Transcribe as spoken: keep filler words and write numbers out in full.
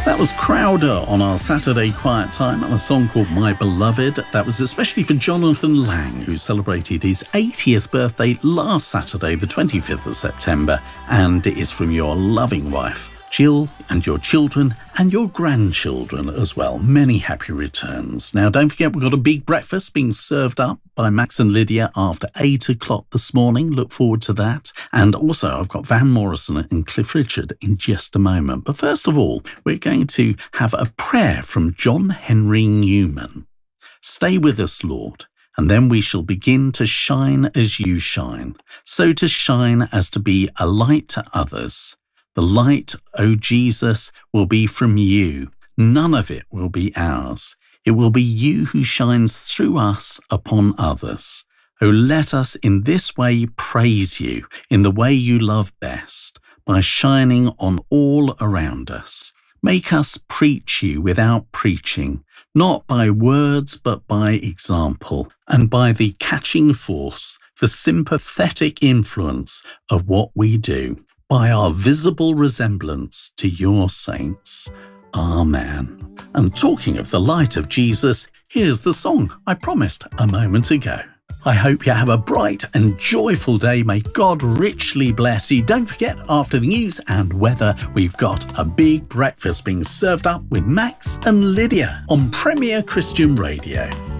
That was Crowder on our Saturday Quiet Time and a song called My Beloved. That was especially for Jonathan Lang, who celebrated his eightieth birthday last Saturday, the twenty-fifth of September, and it is from your loving wife, Jill, and your children and your grandchildren as well. Many happy returns. Now, don't forget, we've got a big breakfast being served up by Max and Lydia after eight o'clock this morning. Look forward to that. And also, I've got Van Morrison and Cliff Richard in just a moment. But first of all, we're going to have a prayer from John Henry Newman. Stay with us, Lord, and then we shall begin to shine as you shine. So to shine as to be a light to others. The light, O Jesus, will be from you. None of it will be ours. It will be you who shines through us upon others. O let us in this way praise you, in the way you love best, by shining on all around us. Make us preach you without preaching, not by words but by example, and by the catching force, the sympathetic influence of what we do. By our visible resemblance to your saints. Amen. And talking of the light of Jesus, here's the song I promised a moment ago. I hope you have a bright and joyful day. May God richly bless you. Don't forget, after the news and weather, we've got a big breakfast being served up with Max and Lydia on Premier Christian Radio.